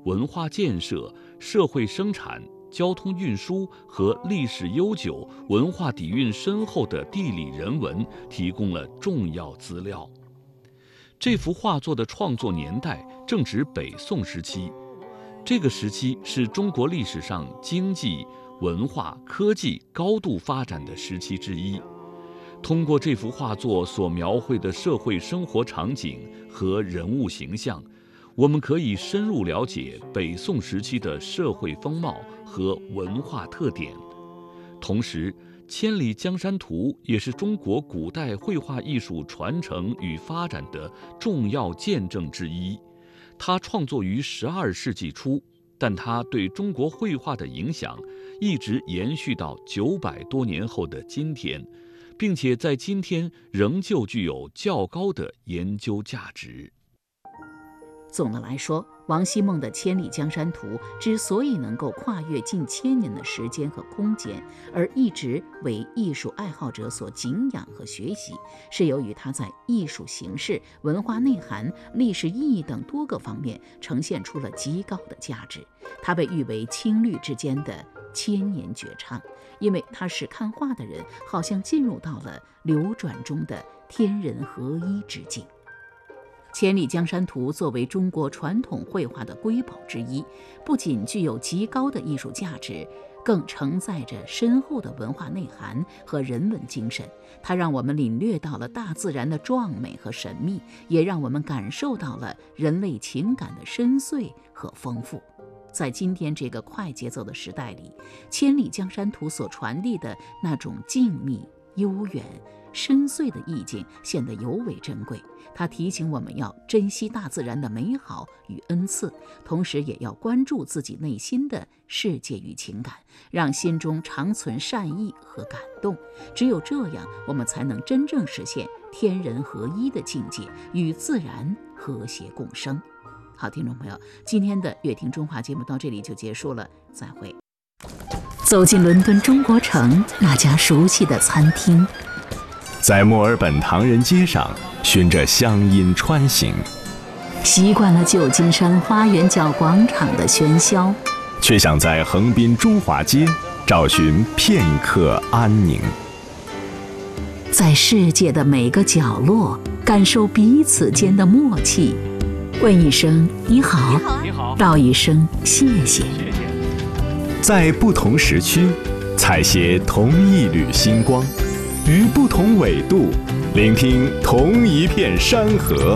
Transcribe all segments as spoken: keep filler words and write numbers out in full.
文化建设、社会生产、交通运输和历史悠久、文化底蕴深厚的地理人文提供了重要资料。这幅画作的创作年代正值北宋时期，这个时期是中国历史上经济、文化、科技高度发展的时期之一。通过这幅画作所描绘的社会生活场景和人物形象，我们可以深入了解北宋时期的社会风貌和文化特点。同时，《千里江山图》也是中国古代绘画艺术传承与发展的重要见证之一。它创作于十二世纪初，但它对中国绘画的影响一直延续到九百多年后的今天，并且在今天仍旧具有较高的研究价值。 总的来说，王希孟的《千里江山图》之所以能够跨越近千年的时间和空间，而一直为艺术爱好者所敬仰和学习，是由于它在艺术形式、文化内涵、历史意义等多个方面呈现出了极高的价值。它被誉为青绿之间的千年绝唱，因为它使看画的人好像进入到了流转中的天人合一之境。《千里江山图》作为中国传统绘画的瑰宝之一，不仅具有极高的艺术价值，更承载着深厚的文化内涵和人文精神。它让我们领略到了大自然的壮美和神秘，也让我们感受到了人类情感的深邃和丰富。在今天这个快节奏的时代里，《千里江山图》所传递的那种静谧、悠远、深邃的意境显得尤为珍贵。它提醒我们要珍惜大自然的美好与恩赐，同时也要关注自己内心的世界与情感，让心中常存善意和感动。只有这样，我们才能真正实现天人合一的境界，与自然和谐共生。好，听众朋友，今天的乐听中华节目到这里就结束了，再会。走进伦敦中国城那家熟悉的餐厅， 在墨尔本唐人街上循着乡音穿行， 习惯了旧金山花园角广场的喧嚣， 却想在横滨中华街找寻片刻安宁。 在世界的每个角落感受彼此间的默契，问一声你好， 你好， 道一声谢谢。 在不同时区采撷同一缕星光，于不同纬度聆听同一片山河。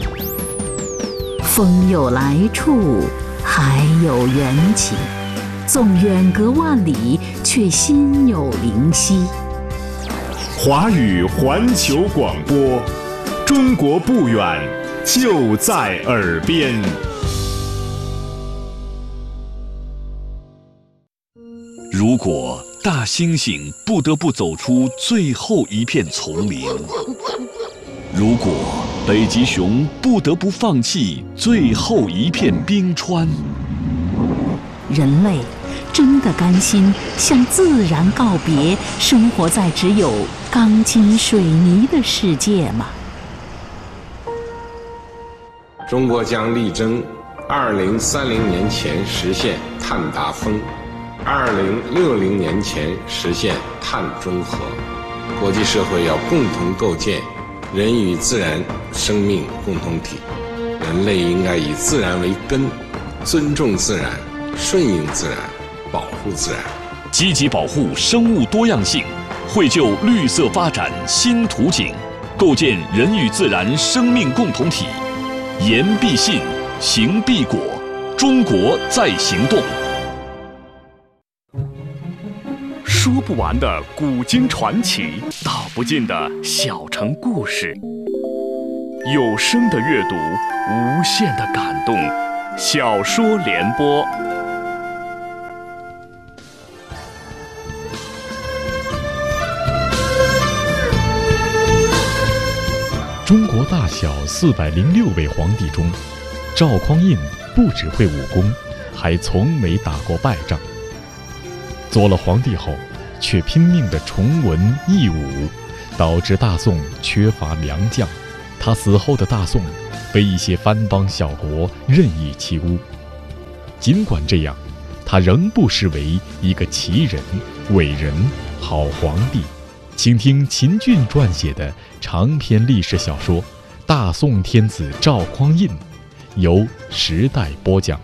风有来处，海有缘起，纵远隔万里，却心有灵犀。 华语环球广播，中国不远，就在耳边。 如果大猩猩不得不走出最后一片丛林，如果北极熊不得不放弃最后一片冰川， 人类真的甘心向自然告别，生活在只有钢筋水泥的世界吗？ 中国将力争二零三零年前实现碳达峰，二零六零年前实现碳中和。国际社会要共同构建人与自然生命共同体，人类应该以自然为根，尊重自然，顺应自然，保护自然， 积极保护生物多样性，绘就绿色发展新图景，构建人与自然生命共同体。言必信，行必果，中国在行动。说不完的古今传奇，道不尽的小城故事，有声的阅读，无限的感动。小说联播。 中国大小四百零六位皇帝中，赵匡胤不只会武功，还从没打过败仗。做了皇帝后，却拼命地崇文抑武，导致大宋缺乏良将。他死后的大宋被一些藩邦小国任意欺污。 尽管这样，他仍不失为一个奇人、伟人、好皇帝。请听秦俊撰写的长篇历史小说《大宋天子赵匡胤》，由时代播讲。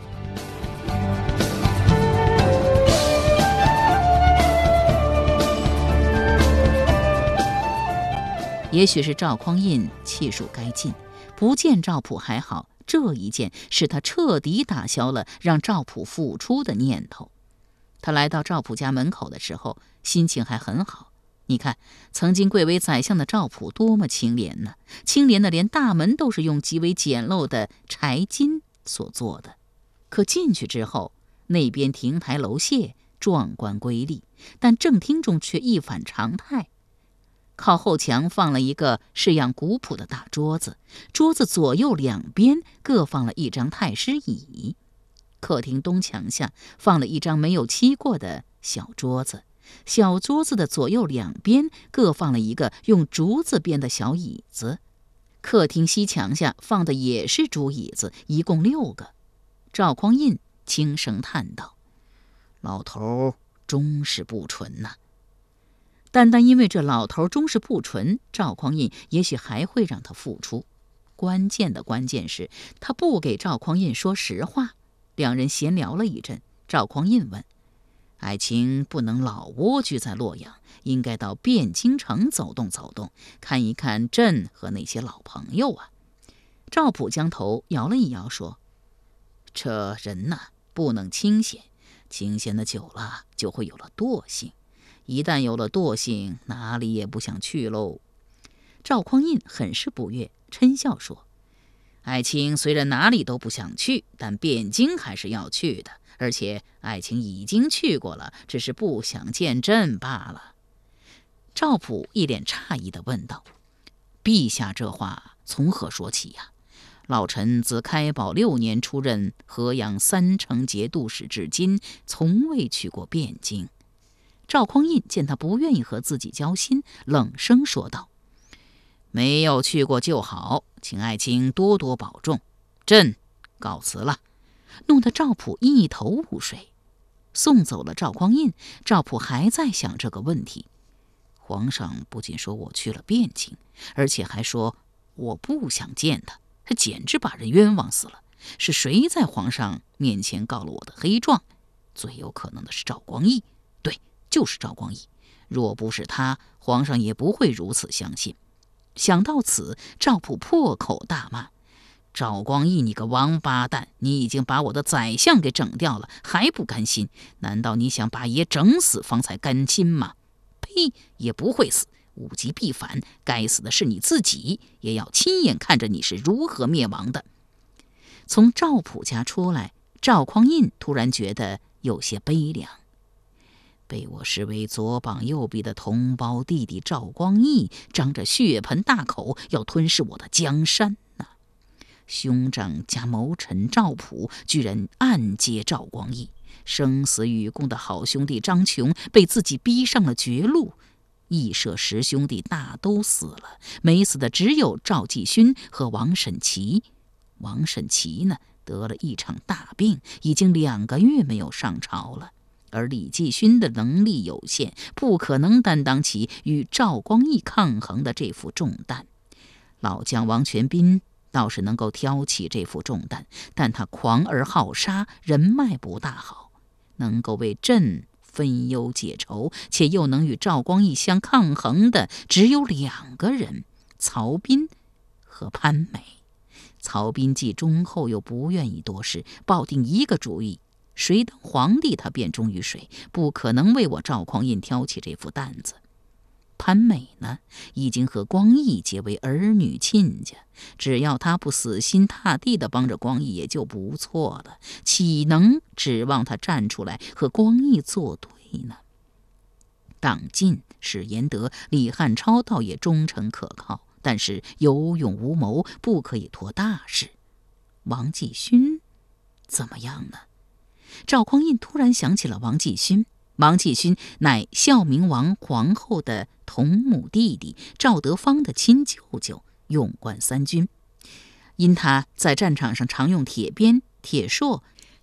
也许是赵匡胤气数该尽，不见赵普还好，这一件使他彻底打消了让赵普复出的念头。他来到赵普家门口的时候，心情还很好。你看，曾经贵为宰相的赵普多么清廉呢，清廉的连大门都是用极为简陋的柴金所做的。可进去之后，那边亭台楼榭壮观瑰丽，但正厅中却一反常态。靠后墙放了一个式样古朴的大桌子，桌子左右两边各放了一张太师椅。客厅东墙下放了一张没有漆过的小桌子，小桌子的左右两边各放了一个用竹子编的小椅子。客厅西墙下放的也是竹椅子，一共六个。赵匡胤轻声叹道：“老头终是不纯呐。”单单因为这老头终是不纯，赵匡胤也许还会让他复出。关键的关键是他不给赵匡胤说实话。两人闲聊了一阵，赵匡胤问：“爱卿不能老蜗居在洛阳，应该到汴京城走动走动，看一看朕和那些老朋友啊。”赵普将头摇了一摇，说：“这人呐、啊，不能清闲，清闲的久了就会有了惰性。一旦有了惰性，哪里也不想去喽。”赵匡胤很是不悦，嗔笑说：“爱卿虽然哪里都不想去，但汴京还是要去的，而且爱卿已经去过了，只是不想见朕罢了。”赵普一脸诧异地问道：“陛下这话从何说起呀？老臣自开宝六年出任河阳三城节度使至今，从未去过汴京。”赵匡胤见他不愿意和自己交心，冷声说道：“没有去过就好，请爱卿多多保重，朕告辞了。”弄得赵普一头雾水。送走了赵匡胤，赵普还在想这个问题。皇上不仅说我去了汴京，而且还说我不想见他，他简直把人冤枉死了。是谁在皇上面前告了我的黑状？最有可能的是赵光义，对，就是赵光义。若不是他，皇上也不会如此相信。想到此，赵普破口大骂：“赵光义，你个王八蛋！你已经把我的宰相给整掉了，还不甘心？难道你想把爷整死方才甘心吗？呸！也不会死，物极必反，该死的是你自己，也要亲眼看着你是如何灭亡的。”从赵普家出来，赵匡胤突然觉得有些悲凉。被我视为左膀右臂的同胞弟弟赵光义，张着血盆大口要吞噬我的江山呐、啊！兄长加谋臣赵普居然暗接赵光义，生死与共的好兄弟张琼被自己逼上了绝路。义社十兄弟大都死了，没死的只有赵继勋和王审琦。王审琦呢，得了一场大病，已经两个月没有上朝了。而李继勋的能力有限，不可能担当起与赵光义抗衡的这副重担。老将王全斌倒是能够挑起这副重担，但他狂而好杀，人脉不大好，能够为朕分忧解愁，且又能与赵光义相抗衡的只有两个人，曹彬和潘美。曹彬既忠厚又不愿意多事，抱定一个主意：谁当皇帝他便忠于谁，不可能为我赵匡胤挑起这副担子。潘美呢，已经和光义结为儿女亲家，只要他不死心塌地地帮着光义也就不错了，岂能指望他站出来和光义作对呢？党进、史延德、李汉超倒也忠诚可靠，但是有勇无谋，不可以托大事。王继勋怎么样呢？赵匡胤突然想起了王继勋。王继勋乃孝明王皇后的同母弟弟，赵德芳的亲舅舅，勇冠三军。因他在战场上常用铁鞭、铁槊，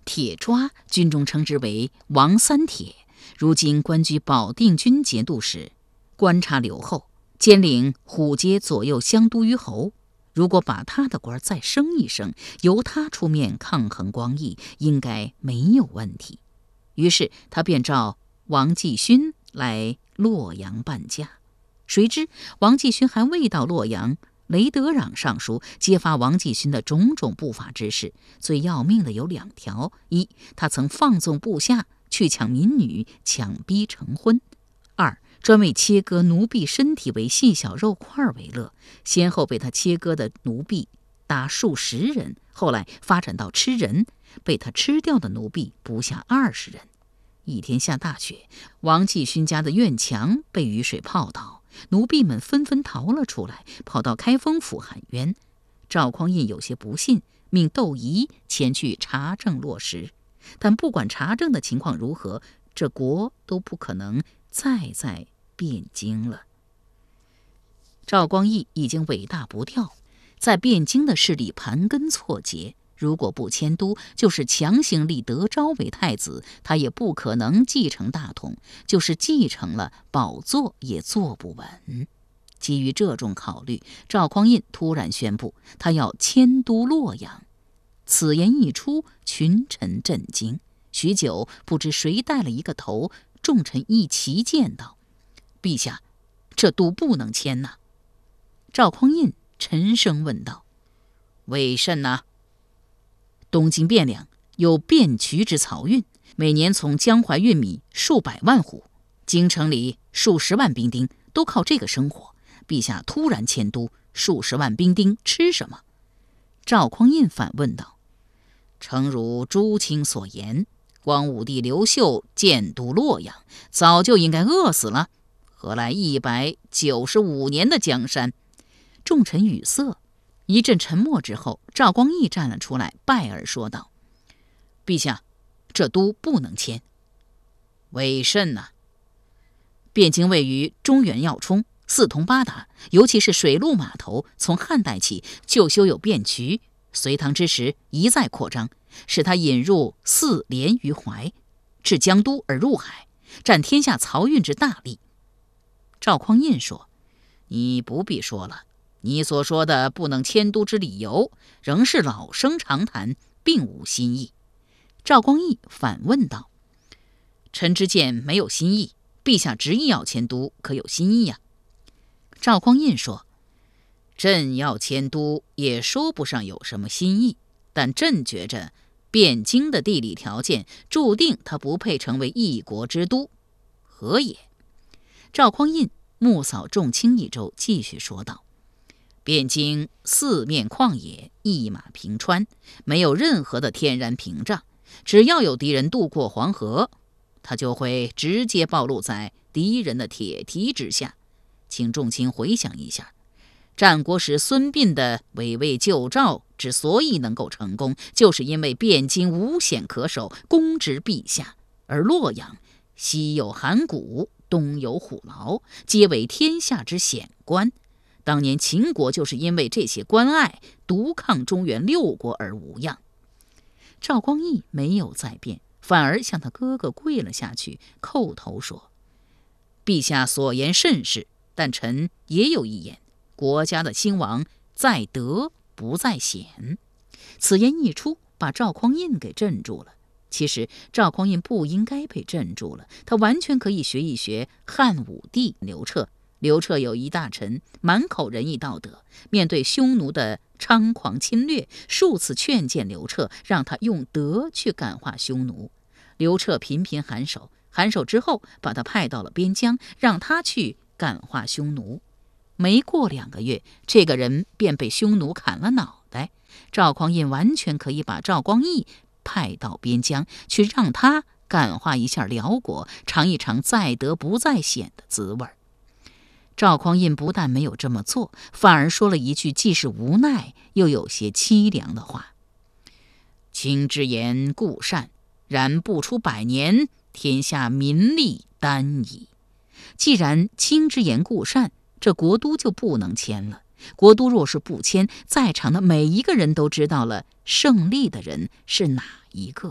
铁抓军中称之为王三铁，如今官居保定军节度使，观察留后，兼领虎阶左右乡都虞侯。如果把他的官再升一升，由他出面抗衡光义，应该没有问题。于是他便召王继勋来洛阳办家。谁知王继勋还未到洛阳，雷德壤上书揭发王继勋的种种不法之事，最要命的有两条：一，他曾放纵部下去抢民女，强逼成婚；二，专为切割奴婢身体为细小肉块为乐，先后被他切割的奴婢达数十人，后来发展到吃人，被他吃掉的奴婢不下二十人。一天下大雪，王继勋家的院墙被雨水泡倒，奴婢们纷纷逃了出来，跑到开封府喊冤。赵匡胤有些不信，命窦仪前去查证落实。但不管查证的情况如何，这国都不可能再在汴京了。赵光义已经尾大不掉，在汴京的势力盘根错节，如果不迁都，就是强行立德昭为太子，他也不可能继承大统，就是继承了，宝座也坐不稳。基于这种考虑，赵匡胤突然宣布他要迁都洛阳。此言一出，群臣震惊，许久不知谁带了一个头，众臣一齐见道：陛下，这都不能迁呐。赵匡胤沉声问道：为甚呢？东京汴梁有汴渠之漕运，每年从江淮运米数百万斛，京城里数十万兵丁都靠这个生活。陛下突然迁都，数十万兵丁吃什么？赵匡胤反问道：诚如朱卿所言，光武帝刘秀建都洛阳，早就应该饿死了，何来一百九十五年的江山？众臣语塞。一阵沉默之后，赵光义站了出来，拜而说道：陛下，这都不能迁。为甚呢？汴京位于中原要冲，四通八达，尤其是水陆码头，从汉代起就修有汴渠，隋唐之时一再扩张，使他引入四连于淮，至江都而入海，占天下漕运之大利。赵匡胤说：你不必说了，你所说的不能迁都之理由，仍是老生常谈，并无新意。赵光义反问道：臣之见没有新意，陛下执意要迁都，可有新意呀？赵匡胤说：朕要迁都也说不上有什么新意，但朕觉着汴京的地理条件注定它不配成为一国之都。何也？赵匡胤目扫众卿一周，继续说道：汴京四面旷野，一马平川，没有任何的天然屏障，只要有敌人渡过黄河，他就会直接暴露在敌人的铁蹄之下。请众卿回想一下，战国时孙膑的围魏救赵之所以能够成功，就是因为汴京无险可守，攻之必下，而洛阳西有函谷，东有虎牢，皆为天下之险关。当年秦国就是因为这些关隘，独抗中原六国而无恙。赵光义没有再辩，反而向他哥哥跪了下去，叩头说：陛下所言甚是，但臣也有一言，国家的兴亡在德不在险。此言一出，把赵匡胤给镇住了。其实赵匡胤不应该被镇住了，他完全可以学一学汉武帝刘彻。刘彻有一大臣，满口仁义道德，面对匈奴的猖狂侵略，数次劝谏刘彻，让他用德去感化匈奴。刘彻频频颔首，颔首之后把他派到了边疆，让他去感化匈奴。没过两个月，这个人便被匈奴砍了脑袋。赵匡胤完全可以把赵光义派到边疆，去让他感化一下辽国，尝一尝在德不在险的滋味。赵匡胤不但没有这么做，反而说了一句既是无奈又有些凄凉的话：卿之言固善，然不出百年，天下民力单矣。既然卿之言固善，这国都就不能迁了。国都若是不迁，在场的每一个人都知道了胜利的人是哪一个。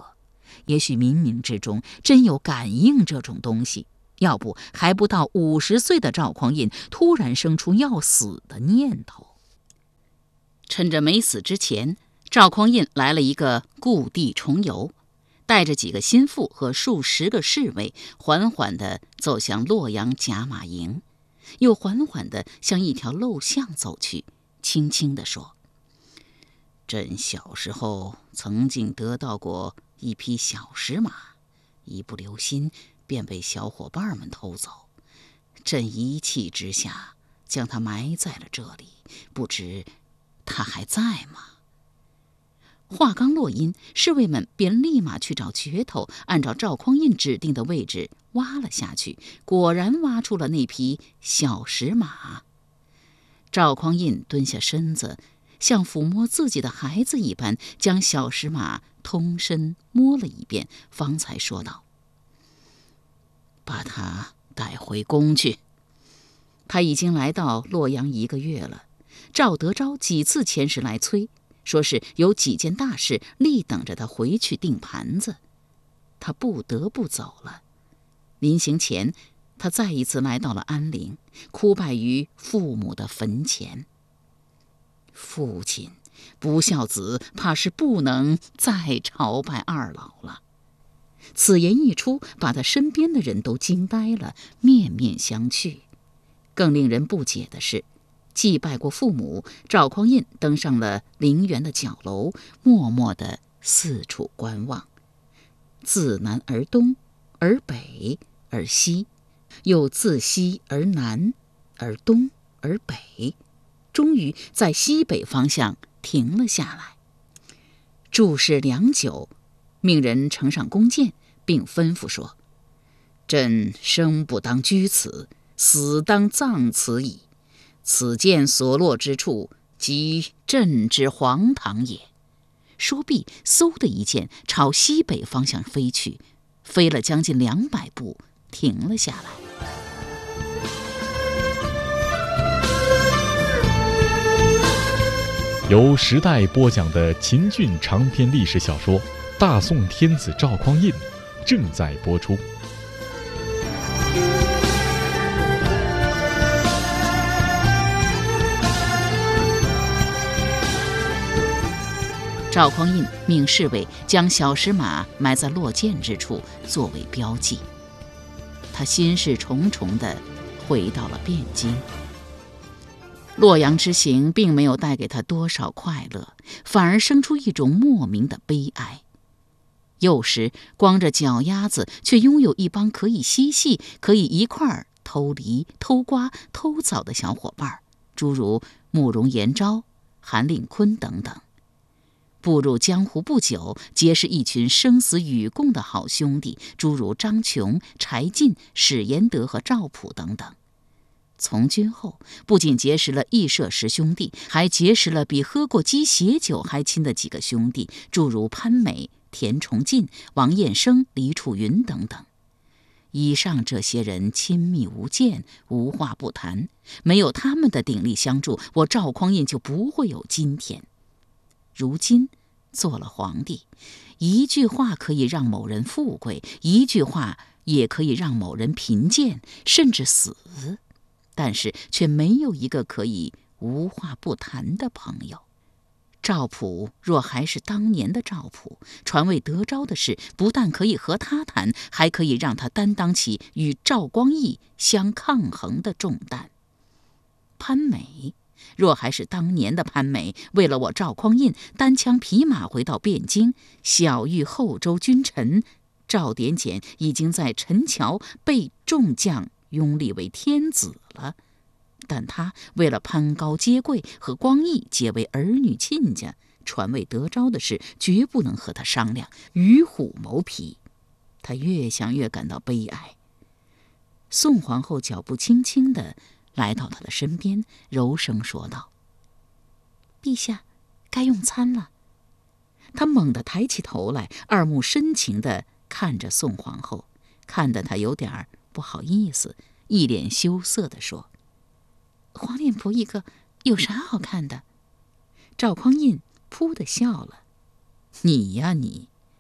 也许冥冥之中真有感应这种东西，要不还不到五十岁的赵匡胤突然生出要死的念头。趁着没死之前，赵匡胤来了一个故地重游，带着几个心腹和数十个侍卫，缓缓地走向洛阳甲马营，又缓缓地向一条陋巷走去，轻轻地说：“朕小时候曾经得到过一匹小石马，一不留心便被小伙伴们偷走。朕一气之下将它埋在了这里，不知它还在吗？”话刚落音，侍卫们便立马去找镢头，按照赵匡胤指定的位置挖了下去，果然挖出了那匹小石马。赵匡胤蹲下身子，像抚摸自己的孩子一般，将小石马通身摸了一遍，方才说道：“把它带回宫去。”他已经来到洛阳一个月了，赵德昭几次前时来催，说是有几件大事立等着他回去定盘子，他不得不走了。临行前，他再一次来到了安陵，哭拜于父母的坟前。父亲，不孝子怕是不能再朝拜二老了。此言一出，把他身边的人都惊呆了，面面相觑。更令人不解的是，祭拜过父母，赵匡胤登上了陵园的角楼，默默地四处观望。自南而东，而北，而西，又自西而南，而东，而北，终于在西北方向停了下来。注视良久，命人呈上弓箭，并吩咐说：“朕生不当居此，死当葬此矣。此箭所落之处，即朕之皇堂也。”说毕，嗖的一箭朝西北方向飞去，飞了将近两百步，停了下来。 由时代播讲的秦俊长篇历史小说《大宋天子赵匡胤》正在播出。 赵匡胤命侍卫将小石马埋在落箭之处，作为标记。他心事重重地回到了汴京。洛阳之行并没有带给他多少快乐，反而生出一种莫名的悲哀。幼时光着脚丫子，却拥有一帮可以嬉戏、可以一块儿偷梨、偷瓜、偷枣的小伙伴，诸如慕容延昭、韩令坤等等。步入江湖不久，结识一群生死与共的好兄弟，诸如张琼、柴进、史延德和赵普等等。从军后，不仅结识了义社十兄弟，还结识了比喝过鸡血酒还亲的几个兄弟，诸如潘美、田崇进、王彦生、李楚云等等。以上这些人亲密无间，无话不谈，没有他们的鼎力相助，我赵匡胤就不会有今天。如今做了皇帝，一句话可以让某人富贵，一句话也可以让某人贫贱，甚至死，但是却没有一个可以无话不谈的朋友。赵普若还是当年的赵普，传位德昭的事不但可以和他谈，还可以让他担当起与赵光义相抗衡的重担。潘美若还是当年的潘美，为了我赵匡胤，单枪匹马回到汴京，小遇后周君臣，赵典简已经在陈桥被众将拥立为天子了。但他为了攀高接贵，和光义结为儿女亲家，传位德昭的事绝不能和他商量，与虎谋皮。他越想越感到悲哀。宋皇后脚步轻轻地来到他的身边，柔声说道：“陛下，该用餐了。”他猛地抬起头来，二目深情地看着宋皇后，看得他有点不好意思，一脸羞涩地说：“黄脸婆一个，有啥好看的？”赵匡胤扑地笑了：“你呀你，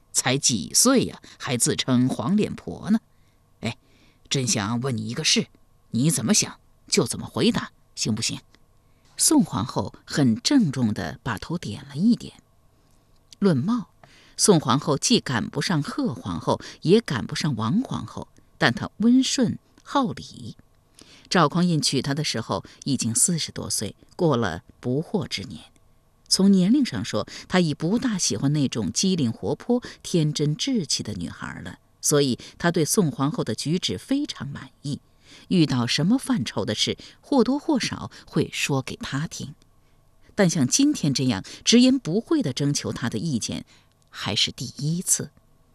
才几岁呀、啊，还自称黄脸婆呢？哎，朕想问你一个事，你怎么想就怎么回答，行不行？宋皇后很郑重地把头点了一点。论貌，宋皇后既赶不上贺皇后，也赶不上王皇后，但她温顺好礼。赵匡胤娶她的时候已经四十多岁，过了不惑之年。从年龄上说，她已不大喜欢那种机灵活泼、天真稚气的女孩了，所以她对宋皇后的举止非常满意。遇到什么犯愁的事，或多或少会说给她听。但像今天这样直言不讳地征求她的意见，还是第一次。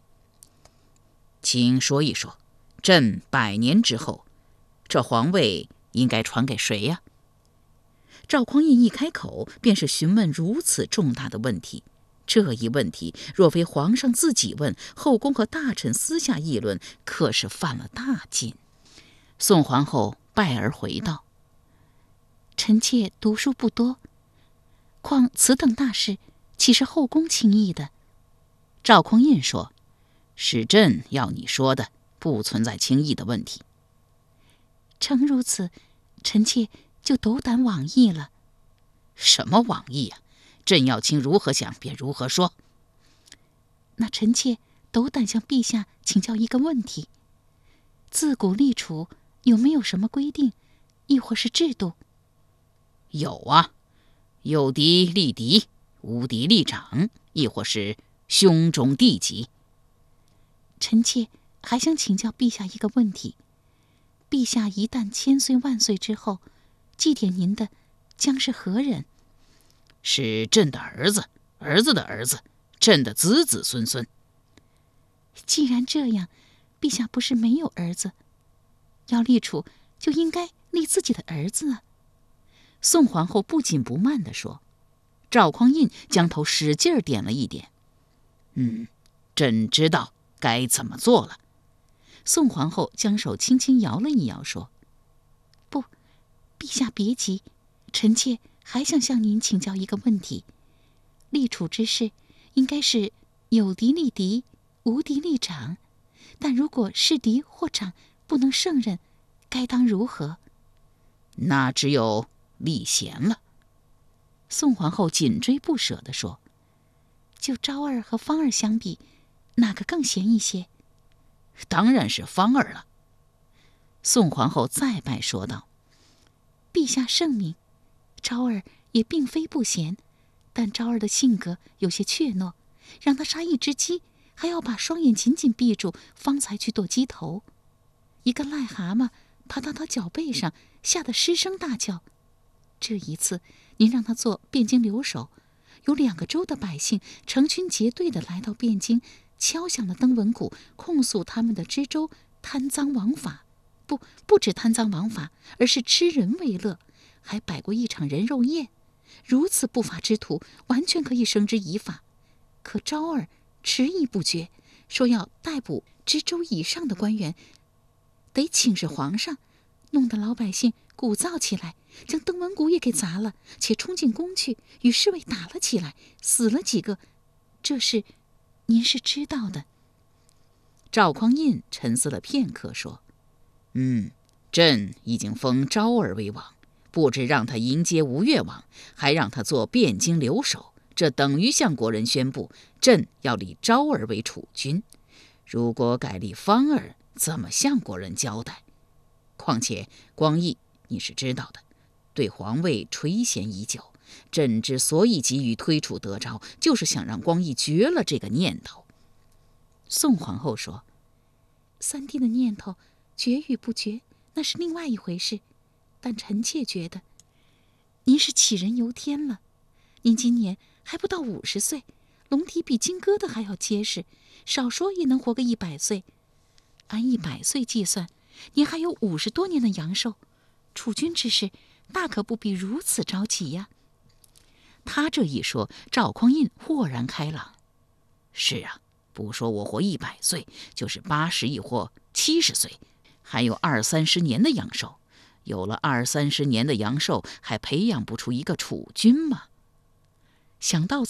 请说一说，朕百年之后，这皇位应该传给谁呀？赵匡胤一开口便是询问如此重大的问题，这一问题若非皇上自己问，后宫和大臣私下议论，可是犯了大禁。宋皇后拜而回道：臣妾读书不多，况此等大事岂是后宫轻易的？赵匡胤说：是朕要你说的，不存在轻易的问题。诚如此，臣妾就斗胆妄议了。什么妄议啊？朕要卿如何想便如何说。那臣妾斗胆向陛下请教一个问题：自古立储有没有什么规定，亦或是制度？有啊，有嫡立嫡，无嫡立长，亦或是兄终弟及。臣妾还想请教陛下一个问题：陛下一旦千岁万岁之后，祭奠您的将是何人？是朕的儿子，儿子的儿子，朕的子子孙孙。既然这样，陛下不是没有儿子，要立储就应该立自己的儿子啊。宋皇后不紧不慢地说。赵匡胤将头使劲点了一点。嗯，朕知道该怎么做了。宋皇后将手轻轻摇了一摇，说：不，陛下别急，臣妾还想向您请教一个问题。立储之事应该是有嫡立嫡，无嫡立长，但如果是嫡或长不能胜任，该当如何？那只有立贤了。宋皇后紧追不舍地说：就昭儿和芳儿相比，哪个更贤一些？当然是芳儿了。宋皇后再拜说道：陛下圣明，昭儿也并非不贤，但昭儿的性格有些怯懦，让她杀一只鸡还要把双眼紧紧闭住，方才去剁鸡头。一个癞蛤蟆爬到她脚背上，吓得失声大叫。这一次您让他做汴京留守，有两个州的百姓成群结队地来到汴京，敲响了登文鼓，控诉他们的知州贪赃枉法。不，不止贪赃枉法，而是吃人为乐，还摆过一场人肉宴。如此不法之徒，完全可以绳之以法。可昭儿迟疑不决，说要逮捕知州以上的官员，得请示皇上，弄得老百姓鼓噪起来，将登文鼓也给砸了，且冲进宫去，与侍卫打了起来，死了几个。这事您是知道的。赵匡胤沉思了片刻，说：嗯，朕已经封昭儿为王，不止让他迎接吴越王，还让他做汴京留守，这等于向国人宣布朕要立昭儿为储君。如果改立芳儿，怎么向国人交代？况且光义你是知道的，对皇位垂涎已久，朕之所以急于推处德昭，就是想让光义绝了这个念头。宋皇后说：三弟的念头绝与不绝，那是另外一回事，但臣妾觉得您是杞人忧天了。您今年还不到五十岁，龙体比金疙瘩还要结实，少说也能活个一百岁。按一百岁计算，您还有五十多年的阳寿，储君之事大可不必如此着急呀。他这一说，赵匡胤豁然开朗。是啊，不说我活一百岁，就是八十亦或七十岁，还有二三十年的阳寿。有了二三十年的阳寿，还培养不出一个储君吗？想到此，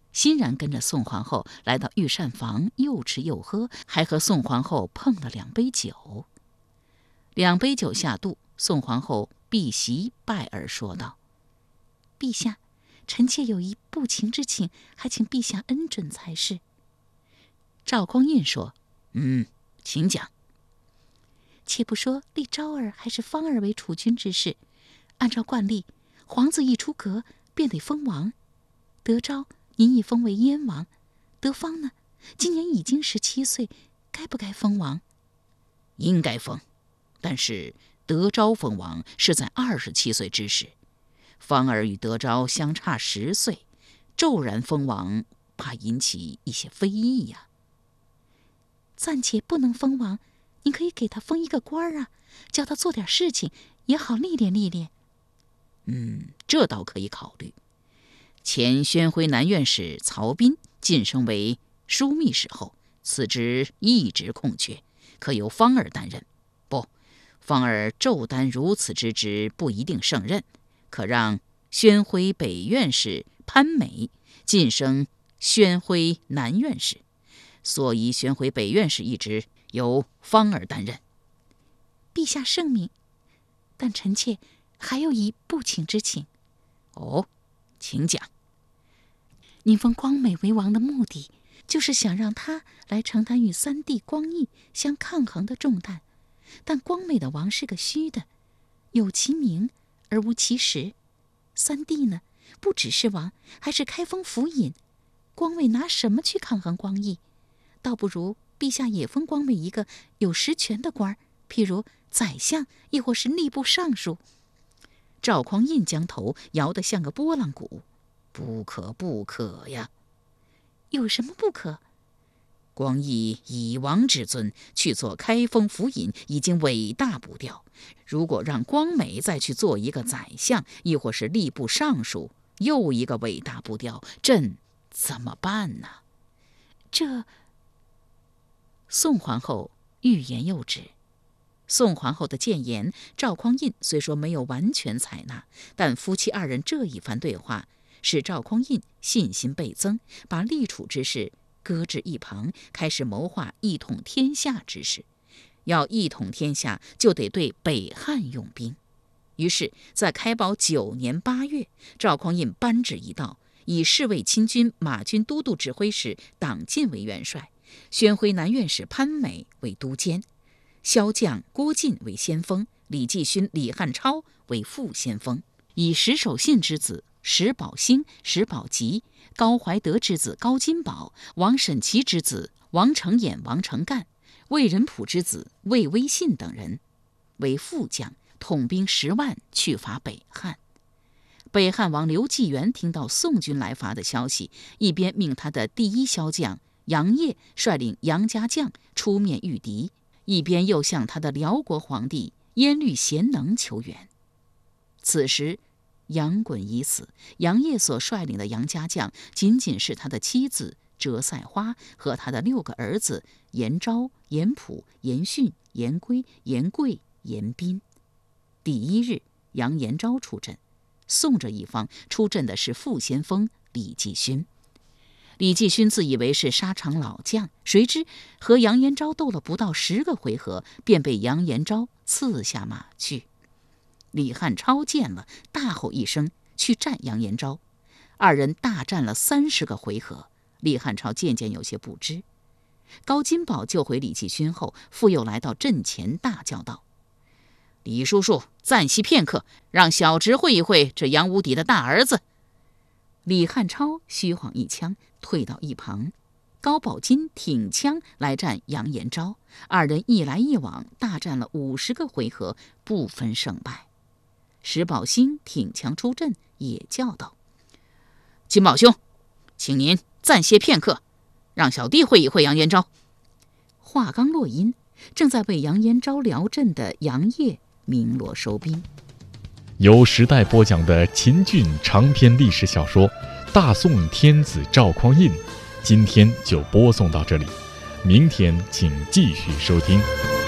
欣然跟着宋皇后来到御膳房，又吃又喝，还和宋皇后碰了两杯酒。两杯酒下肚，宋皇后避席拜而说道：“陛下，臣妾有一不情之请，还请陛下恩准才是。”赵匡胤说：“嗯，请讲。”且不说立昭儿还是芳儿为储君之事，按照惯例，皇子一出阁便得封王。德昭您已封为燕王，德芳呢，今年已经十七岁，该不该封王？应该封，但是德昭封王是在二十七岁之时，芳儿与德昭相差十岁，骤然封王，怕引起一些非议呀。暂且不能封王，您可以给他封一个官啊，叫他做点事情，也好历练历练。嗯，这倒可以考虑。前宣徽南院使曹彬晋升为枢密使后，此职一直空缺，可由芳儿担任。不，芳儿骤担如此之职，不一定胜任，可让宣徽北院使潘美晋升宣徽南院使，所以宣徽北院使一职由芳儿担任。陛下圣明，但臣妾还有一不请之请。哦，请讲。您封光美为王的目的，就是想让他来承担与三弟光义相抗衡的重担。但光美的王是个虚的，有其名而无其实。三弟呢，不只是王，还是开封府尹。光美拿什么去抗衡光义？倒不如陛下也封光美一个有实权的官，譬如宰相，亦或是吏部尚书。赵匡胤将头摇得像个拨浪鼓。不可不可呀！有什么不可？光义以王之尊去做开封府尹，已经伟大不掉。如果让光美再去做一个宰相，亦或是吏部尚书，又一个伟大不掉，朕怎么办呢？这……宋皇后欲言又止。宋皇后的谏言，赵匡胤虽说没有完全采纳，但夫妻二人这一番对话，使赵匡胤信心倍增，把立储之事搁置一旁，开始谋划一统天下之事。要一统天下，就得对北汉用兵。于是，在开宝九年八月，赵匡胤颁旨一道，以侍卫亲军马军都督指挥使党进为元帅，宣徽南院使潘美为都监，骁将郭晋为先锋，李继勋、李汉超为副先锋，以石守信之子石宝兴、石宝吉、高怀德之子高金宝、王审琦之子王承衍、王承干、魏仁溥之子魏威信等人为副将，统兵十万去伐北汉。北汉王刘继元听到宋军来伐的消息，一边命他的第一骁将杨业率领杨家将出面御敌，一边又向他的辽国皇帝耶律贤能求援。此时杨衮已死，杨业所率领的杨家将仅仅是他的妻子折赛花和他的六个儿子严昭、严溥、严训、严圭、严贵、严彬。第一日，杨延昭出阵，宋这一方出阵的是副先锋李继勋。李继勋自以为是沙场老将，谁知和杨延昭斗了不到十个回合，便被杨延昭刺下马去。李汉超见了，大吼一声，去战杨延昭。二人大战了三十个回合，李汉超渐渐有些不知。高金宝救回李继勋后，复又来到阵前，大叫道：“李叔叔，暂息片刻，让小侄会一会这杨无敌的大儿子。”李汉超虚晃一枪，退到一旁。高宝金挺枪来战杨延昭，二人一来一往，大战了五十个回合，不分胜败。石宝兴挺枪出阵，也叫道：“金宝兄，请您暂歇片刻，让小弟会一会杨延昭。”话刚落音，正在为杨延昭聊阵的杨业鸣锣收兵。 由时代播讲的秦俊长篇历史小说《大宋天子赵匡胤》，今天就播送到这里，明天请继续收听。